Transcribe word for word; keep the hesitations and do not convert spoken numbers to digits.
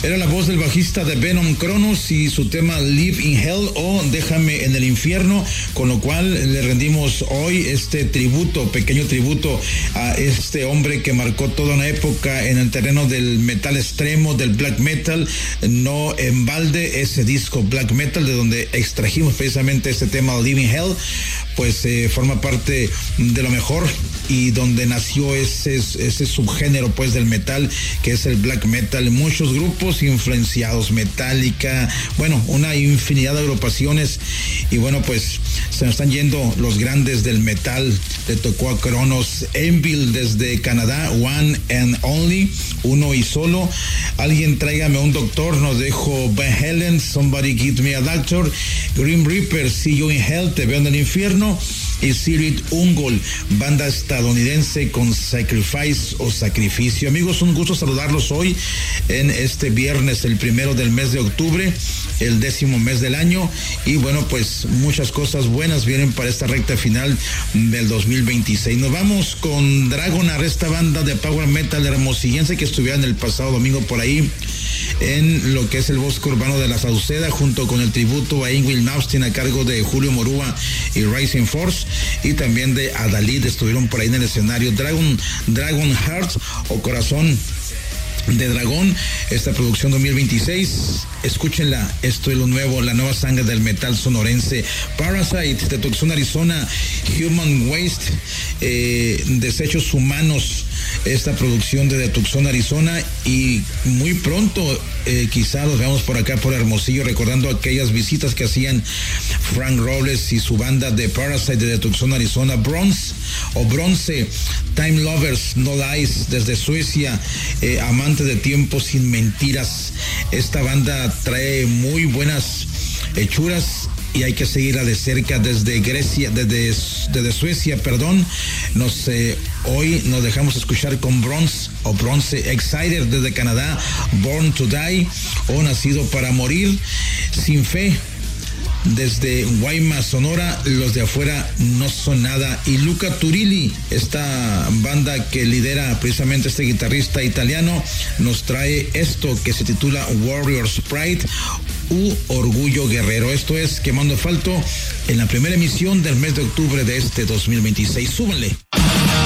Era la voz del bajista de Venom, Cronos, y su tema Live in Hell o Déjame en el Infierno, con lo cual le rendimos hoy este tributo, pequeño tributo a este hombre que marcó toda una época en el terreno del metal extremo, del black metal. No en balde ese disco Black Metal, de donde extrajimos precisamente este tema Live in Hell, pues eh, forma parte de lo mejor y donde nació ese, ese subgénero pues del metal, que es el black metal. Muchos grupos influenciados, Metallica, bueno, una infinidad de agrupaciones, y bueno, pues se nos están yendo los grandes del metal. Le tocó a Cronos, Anvil desde Canadá, One and Only, uno y solo. Alguien tráigame un doctor, nos dejó Van Halen, Somebody Give Me a Doctor. Grim Reaper, See You in Hell, Te Veo en el Infierno. Y Sirit Ungol, banda estadounidense con Sacrifice o Sacrificio. Amigos, un gusto saludarlos hoy en este viernes, el primero del mes de octubre, el décimo mes del año, y bueno, pues muchas cosas buenas vienen para esta recta final del dos mil veintiséis. Nos vamos con Dragonar, esta banda de power metal hermosillense que estuvieron el pasado domingo por ahí en lo que es el bosque urbano de la Sauceda, junto con el tributo a Ingrid Malmsteen a cargo de Julio Morúa y Rising Force, y también de Adalid estuvieron por ahí en el escenario. Dragon, Dragon Heart o Corazón de Dragón, esta producción dos mil veintiséis, escúchenla, esto es lo nuevo, la nueva sangre del metal sonorense. Parasite de Tucson, Arizona, Human Waste, eh, Desechos Humanos, esta producción de Tucson, Arizona, y muy pronto eh, quizá los veamos por acá por Hermosillo, recordando aquellas visitas que hacían Frank Robles y su banda de Parasite de Tucson, Arizona. Bronze o Bronce, Time Lovers, No Lies desde Suecia, eh, amante de tiempo sin mentiras. Esta banda trae muy buenas hechuras y hay que seguirla de cerca desde Grecia, desde, desde Suecia, perdón. Nos, eh, hoy nos dejamos escuchar con Bronze o Bronce, Exciter desde Canadá, Born to Die o Nacido para Morir, Sin Fe desde Guaymas, Sonora, Los de Afuera No Son Nada, y Luca Turilli, esta banda que lidera precisamente este guitarrista italiano, nos trae esto que se titula Warrior's Pride u Orgullo Guerrero. Esto es Quemando Asfalto en la primera emisión del mes de octubre de este dos mil veintiséis. Súbanle.